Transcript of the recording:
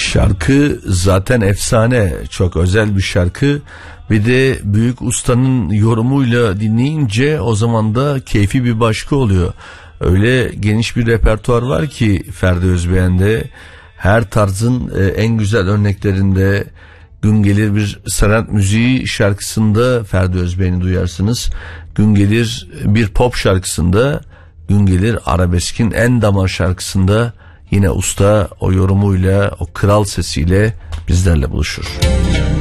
Şarkı zaten efsane, çok özel bir şarkı. Bir de büyük ustanın yorumuyla dinleyince o zaman da keyfi bir başka oluyor. Öyle geniş bir repertuar var ki Ferdi Özbeğen'de, her tarzın en güzel örneklerinde. Gün gelir bir sanat müziği şarkısında Ferdi Özbeğen'i duyarsınız. Gün gelir bir pop şarkısında, gün gelir arabeskin en damar şarkısında yine usta o yorumuyla, o kral sesiyle bizlerle buluşur.